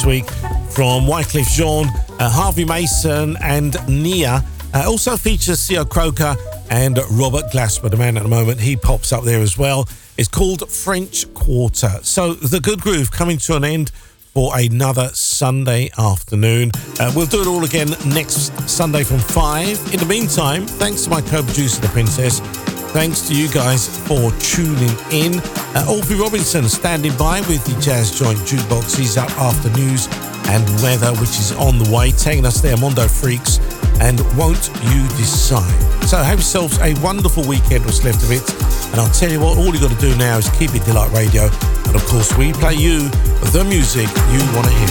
this week from Wycliffe Jean, Harvey Mason and Nia. Also features Theo Croker and Robert Glasper, the man at the moment. He pops up there as well. It's called French Quarter. So the good groove coming to an end for another Sunday afternoon. We'll do it all again next Sunday from 5. In the meantime, thanks to my co-producer, The Princess. Thanks to you guys for tuning in. Alfie Robinson standing by with the Jazz Joint Jukebox. He's up after news and weather, which is on the way, taking us there, Mondo Freaks, and Won't You Decide. So have yourselves a wonderful weekend, what's left of it. And I'll tell you what, all you got to do now is keep it Delight Radio. And of course, we play you the music you want to hear.